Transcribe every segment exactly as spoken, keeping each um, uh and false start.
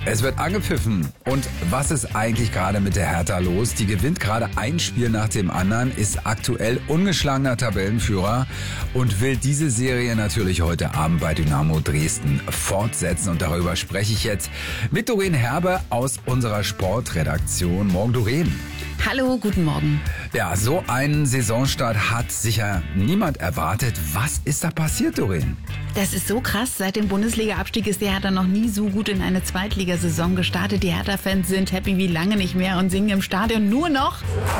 Es wird angepfiffen. Und was ist eigentlich gerade mit der Hertha los? Die gewinnt gerade ein Spiel nach dem anderen, ist aktuell ungeschlagener Tabellenführer und will diese Serie natürlich heute Abend bei Dynamo Dresden fortsetzen. Und darüber spreche ich jetzt mit Doreen Herbe aus unserer Sportredaktion. Morgen, Doreen. Hallo, guten Morgen. Ja, so einen Saisonstart hat sicher niemand erwartet. Was ist da passiert, Doreen? Das ist so krass. Seit dem Bundesliga-Abstieg ist die Hertha noch nie so gut in eine Zweitligasaison gestartet. Die Hertha-Fans sind happy wie lange nicht mehr und singen im Stadion nur noch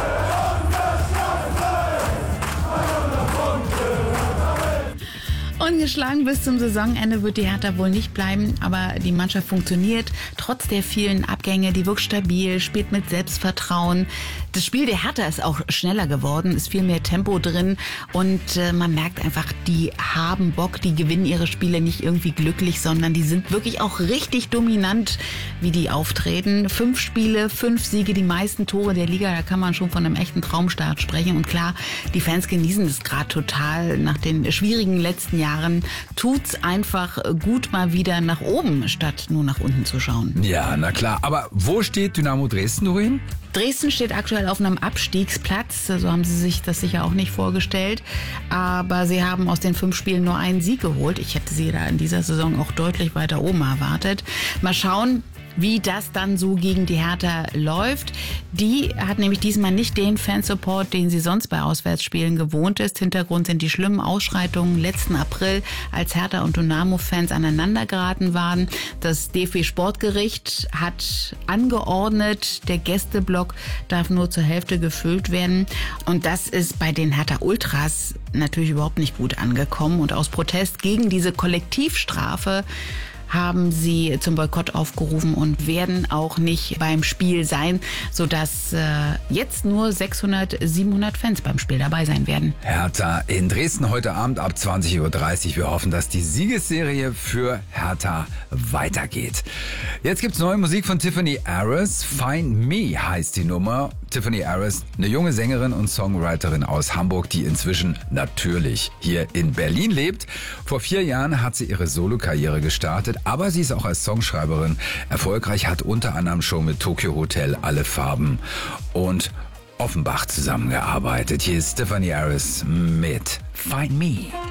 ungeschlagen. Bis zum Saisonende wird die Hertha wohl nicht bleiben, aber die Mannschaft funktioniert trotz der vielen Abgänge. Die wirkt stabil, spielt mit Selbstvertrauen. Das Spiel der Hertha ist auch schneller geworden, ist viel mehr Tempo drin und äh, man merkt einfach, die haben Bock, die gewinnen ihre Spiele nicht irgendwie glücklich, sondern die sind wirklich auch richtig dominant, wie die auftreten. Fünf Spiele, fünf Siege, die meisten Tore der Liga, da kann man schon von einem echten Traumstart sprechen. Und klar, die Fans genießen es gerade total. Nach den schwierigen letzten Jahren tut's einfach gut, mal wieder nach oben, statt nur nach unten zu schauen. Ja, na klar. Aber wo steht Dynamo Dresden, Doreen? Dresden steht aktuell auf einem Abstiegsplatz, so haben sie sich das sicher auch nicht vorgestellt, aber sie haben aus den fünf Spielen nur einen Sieg geholt. Ich hätte sie da in dieser Saison auch deutlich weiter oben erwartet. Mal schauen, wie das dann so gegen die Hertha läuft. Die hat nämlich diesmal nicht den Fansupport, den sie sonst bei Auswärtsspielen gewohnt ist. Hintergrund sind die schlimmen Ausschreitungen letzten April, als Hertha und Dynamo-Fans aneinander geraten waren. Das D F B-Sportgericht hat angeordnet, der Gästeblock darf nur zur Hälfte gefüllt werden. Und das ist bei den Hertha-Ultras natürlich überhaupt nicht gut angekommen. Und aus Protest gegen diese Kollektivstrafe haben sie zum Boykott aufgerufen und werden auch nicht beim Spiel sein, sodass äh, jetzt nur sechshundert, siebenhundert Fans beim Spiel dabei sein werden. Hertha in Dresden heute Abend ab zwanzig Uhr dreißig. Wir hoffen, dass die Siegesserie für Hertha weitergeht. Jetzt gibt's neue Musik von Tiffany Aris. Find Me heißt die Nummer. Tiffany Aris, eine junge Sängerin und Songwriterin aus Hamburg, die inzwischen natürlich hier in Berlin lebt. Vor vier Jahren hat sie ihre Solokarriere gestartet, aber sie ist auch als Songschreiberin erfolgreich, hat unter anderem schon mit Tokyo Hotel, Alle Farben und Offenbach zusammengearbeitet. Hier ist Tiffany Aris mit Find Me.